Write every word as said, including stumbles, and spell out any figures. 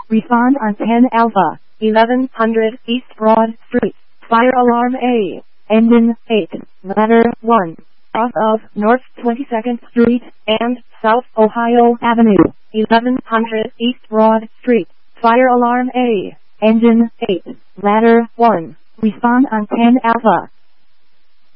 Respond on ten Alpha. eleven hundred East Broad Street. Fire alarm A. Engine eight. Ladder one. Off of North twenty-second Street and South Ohio Avenue. eleven hundred East Broad Street. Fire alarm A. Engine eight. Ladder one. Respond on ten Alpha.